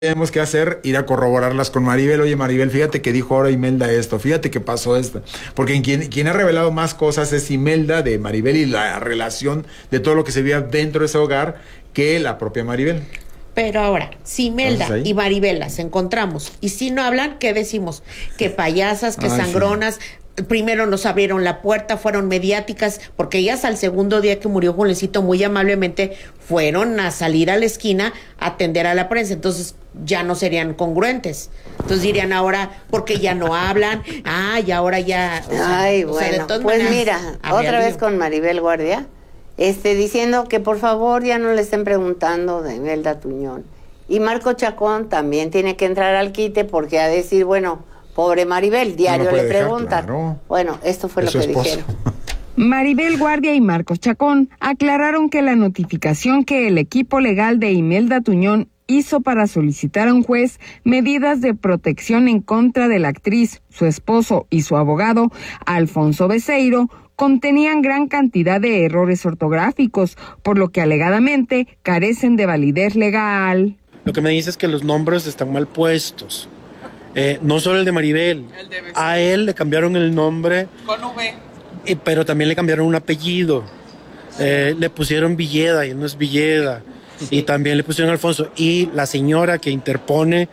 tenemos que hacer, ir a corroborarlas con Maribel. Oye, Maribel, fíjate que dijo ahora Imelda esto, fíjate que pasó esto. Porque quien ha revelado más cosas es Imelda de Maribel y la relación de todo lo que se veía dentro de ese hogar que la propia Maribel. Pero ahora, si Imelda y Maribel las encontramos y si no hablan, ¿qué decimos? Que payasas, que sangronas. Sí. Primero nos abrieron la puerta, fueron mediáticas, porque ellas al segundo día que murió Julencito muy amablemente fueron a salir a la esquina a atender a la prensa, entonces ya no serían congruentes. Entonces dirían ahora, porque ya no hablan, y ahora ya... Ay, bueno, pues maneras, mira, otra vez con Maribel Guardia, diciendo que por favor ya no le estén preguntando de Imelda Tuñón. Y Marco Chacón también tiene que entrar al quite porque a decir, bueno... Pobre Maribel, diario le preguntan. Claro. Bueno, esto fue lo que dijeron. Maribel Guardia y Marcos Chacón aclararon que la notificación que el equipo legal de Imelda Tuñón hizo para solicitar a un juez medidas de protección en contra de la actriz, su esposo y su abogado, Alfonso Beceiro, contenían gran cantidad de errores ortográficos, por lo que alegadamente carecen de validez legal. Lo que me dice es que los nombres están mal puestos. No solo el de Maribel, a él le cambiaron el nombre con V, pero también le cambiaron un apellido, le pusieron Villeda y no es Villeda, y también le pusieron Alfonso, y la señora que interpone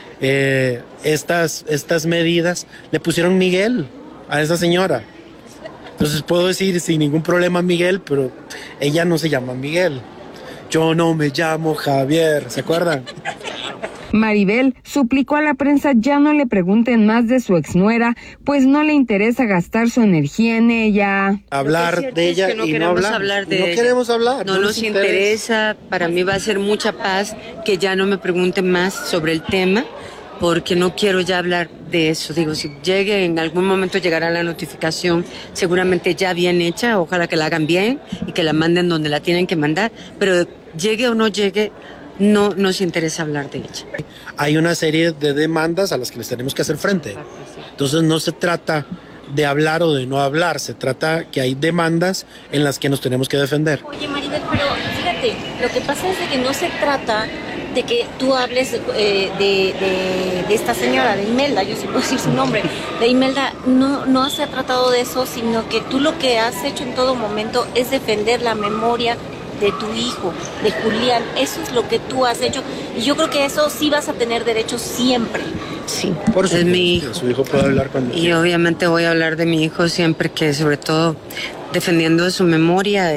estas medidas le pusieron Miguel a esa señora. Entonces puedo decir sin ningún problema Miguel, pero ella no se llama Miguel. Yo no me llamo Javier, ¿se acuerdan? Maribel suplicó a la prensa ya no le pregunten más de su exnuera, pues no le interesa gastar su energía en ella. Hablar de ella no queremos hablar de ella. No queremos hablar. No nos interesa. Para mí va a ser mucha paz que ya no me pregunten más sobre el tema, porque no quiero ya hablar de eso. Digo, si llegue, en algún momento llegará la notificación, seguramente ya bien hecha, ojalá que la hagan bien y que la manden donde la tienen que mandar, pero llegue o no llegue, no nos interesa hablar de ella. Hay una serie de demandas a las que les tenemos que hacer frente. Entonces no se trata de hablar o de no hablar, se trata que hay demandas en las que nos tenemos que defender. Oye, Maribel, pero fíjate, lo que pasa es de que no se trata de que tú hables de esta señora, de Imelda, yo sí puedo decir su nombre, de Imelda, no se ha tratado de eso, sino que tú lo que has hecho en todo momento es defender la memoria de tu hijo, de Julián. Eso es lo que tú has hecho y yo creo que eso sí vas a tener derecho siempre. Sí, por es mi hijo. Su hijo puede hablar cuando y quiera. Obviamente voy a hablar de mi hijo siempre, que sobre todo defendiendo su memoria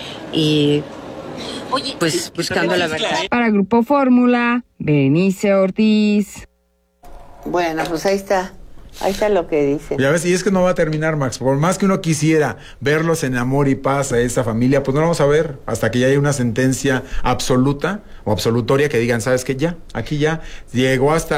y oye, pues buscando la verdad. Para Grupo Fórmula, Berenice Ortiz. Bueno, pues ahí está lo que dice. Ya ves, y es que no va a terminar, Max. Por más que uno quisiera verlos en amor y paz a esa familia, pues no lo vamos a ver hasta que ya haya una sentencia absoluta o absolutoria que digan, ¿sabes qué? Ya, aquí ya llegó hasta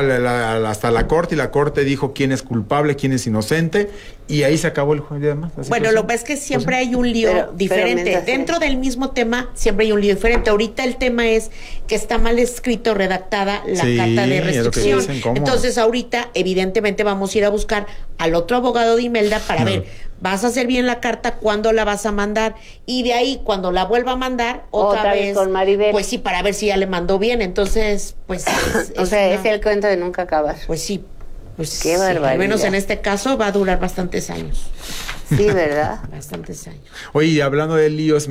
la corte y la corte dijo quién es culpable, quién es inocente y ahí se acabó el juego y demás. Bueno, lo que pasa es que siempre hay un lío diferente. Dentro del mismo tema siempre hay un lío diferente. Ahorita el tema es que está mal escrito, redactada la carta de restricción. Es entonces ahorita evidentemente vamos a ir a buscar al otro abogado de Imelda para ver, vas a hacer bien la carta, cuándo la vas a mandar, y de ahí cuando la vuelva a mandar otra vez con Maribel. Pues sí, para ver si ya le mandó bien. Entonces, pues es el cuento de nunca acabar. Pues sí. Pues qué barbaridad. Al menos en este caso va a durar bastantes años. Sí, ¿verdad? Bastantes años. Oye, hablando de líos,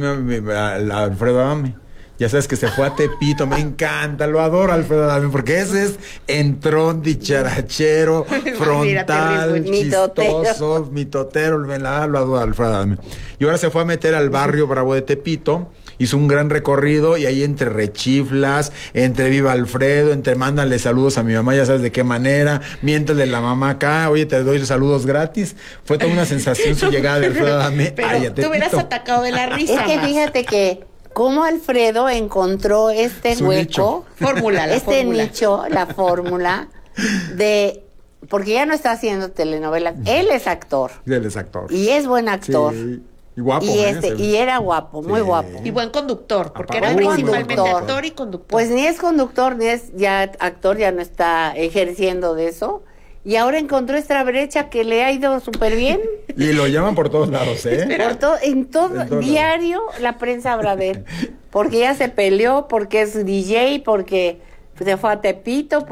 Alfredo Adame. Ya sabes que se fue a Tepito, me encanta, lo adoro Alfredo Adame, porque ese es entrón, dicharachero, frontal, chistoso, mitotero, lo adoro Alfredo Adame. Y ahora se fue a meter al barrio Bravo de Tepito, hizo un gran recorrido y ahí entre rechiflas, entre viva Alfredo, entre mándale saludos a mi mamá, ya sabes de qué manera, miéntale la mamá acá, oye, te doy saludos gratis. Fue toda una sensación su llegada de Alfredo Adame. Pero tú hubieras atacado de la risa. Es que fíjate que cómo Alfredo encontró su hueco, nicho. Fórmula, nicho, la fórmula de... Porque ya no está haciendo telenovelas. Él es actor. Él es actor. Y es buen actor. Sí. Y guapo. Y era guapo, muy guapo. Y buen conductor, porque era principalmente actor y conductor. Pues ni es conductor, ni es ya actor, ya no está ejerciendo de eso. Y ahora encontró esta brecha que le ha ido súper bien. Y lo llaman por todos lados, ¿eh? En todo diario la prensa habla de él. Porque ya se peleó, porque es DJ, porque se fue a Tepito